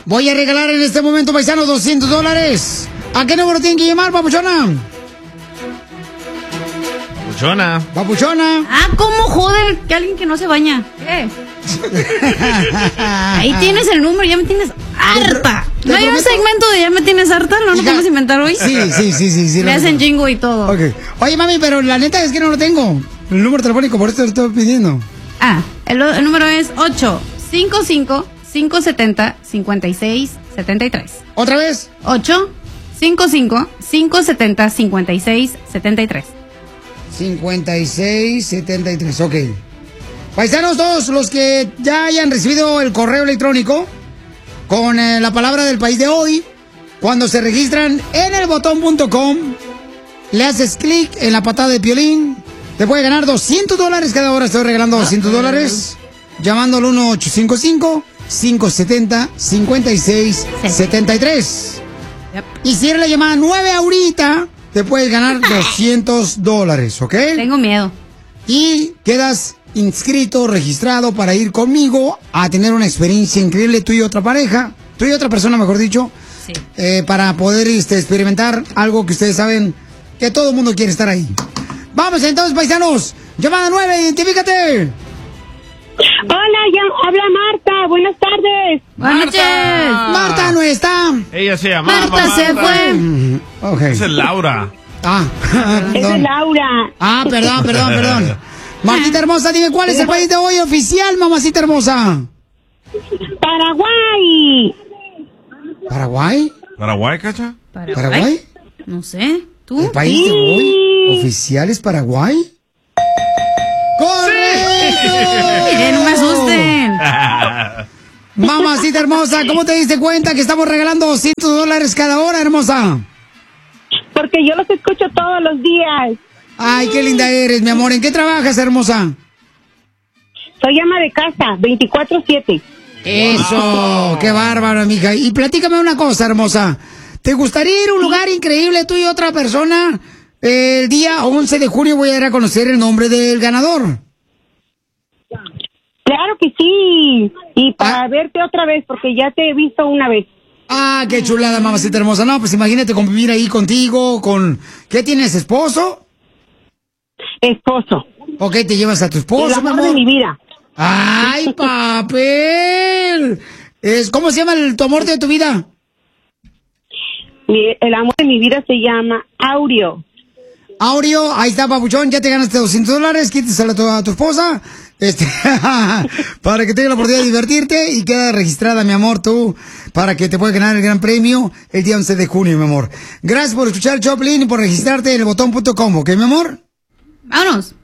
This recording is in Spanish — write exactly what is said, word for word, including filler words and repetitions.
Voy a regalar en este momento, paisanos, doscientos dólares. ¿A qué número tienen que llamar, papuchona? Papuchona. Papuchona. Ah, ¿cómo joder? Que alguien que no se baña. ¿Qué? Ahí tienes el número, ya me tienes harta. ¿No hay un segmento de ya me tienes harta? ¿No lo podemos inventar hoy? Sí, sí, sí, sí. sí Le hacen jingo y todo. Ok. Oye, mami, pero la neta es que no lo tengo. El número telefónico, por eso te lo estoy pidiendo. Ah, el, el número es ocho cinco cinco, cinco siete cero, cinco seis siete tres. ¿Otra vez? ocho cinco cinco, cinco siete cero, cinco seis siete tres. cincuenta y seis setenta y tres, ok. Paisanos, todos los que ya hayan recibido el correo electrónico con eh, la palabra del país de hoy, cuando se registran en el botón punto com, le haces clic en la patada de Piolín, te puede ganar doscientos dólares. Cada hora estoy regalando doscientos dólares. Llamando al uno ocho cinco cinco, cinco siete cero, cinco seis siete tres. Yep. Y si eres la llamada nueve ahorita, te puedes ganar doscientos dólares, ¿ok? Tengo miedo. Y quedas inscrito, registrado para ir conmigo a tener una experiencia increíble, tú y otra pareja, tú y otra persona, mejor dicho, sí. eh, para poder este, experimentar algo que ustedes saben que todo el mundo quiere estar ahí. Vamos entonces, paisanos. Llamada nueve, identifícate. Hola, ya habla Marta. Buenas tardes. Buenas noches. Marta no está. Ella se llama Marta, Marta se fue. Okay. Esa es Laura. Ah, Esa es Laura. Ah, perdón, perdón, perdón. Martita hermosa, dime cuál es el país de hoy oficial, mamacita hermosa. Paraguay. ¿Paraguay? ¿Paraguay, cacha? ¿Paraguay? ¿Paraguay? No sé. ¿Tú? ¿El país Sí. de hoy oficial es Paraguay? ¡Correcto! Eh, no me asusten. Mamacita hermosa, ¿cómo te diste cuenta que estamos regalando doscientos dólares cada hora, hermosa? Porque yo los escucho todos los días. Ay, qué linda eres, mi amor. ¿En qué trabajas, hermosa? Soy ama de casa, veinticuatro siete. Eso, wow. Qué bárbara, mija. Y platícame una cosa, hermosa. ¿Te gustaría ir a un lugar increíble, tú y otra persona? El día once de junio voy a ir a conocer el nombre del ganador. Claro que sí. Y para Ah. verte otra vez, porque ya te he visto una vez. Ah, qué chulada, mamacita hermosa. No, pues imagínate convivir ahí contigo, con... ¿Qué tienes, esposo? Esposo. Ok, te llevas a tu esposo, El amor mi amor. de mi vida. ¡Ay, papel! Es, ¿Cómo se llama el tu amor de tu vida? Mi- el amor de mi vida se llama Aureo. Aureo, ahí está, papuchón, ya te ganaste doscientos dólares, quíteselo a tu, a tu esposa, este, para que tenga la oportunidad de divertirte y queda registrada, mi amor, tú, para que te puedas ganar el gran premio el día once de junio, mi amor. Gracias por escuchar el Choplin y por registrarte en el botón punto com, ¿ok, mi amor? Vámonos.